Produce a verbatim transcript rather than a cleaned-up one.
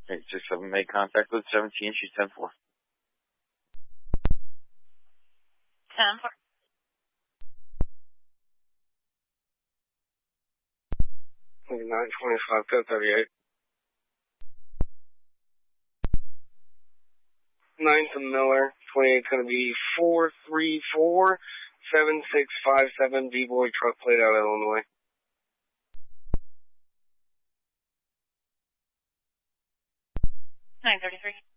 eight six seven, make contact with seventeen, she's ten four. ten four. nine twenty-five, ten thirty-eight. nine to Miller, twenty-eight is going to be four three four, seven six five seven, D-Boy truck plate out of Illinois. nine thirty-three.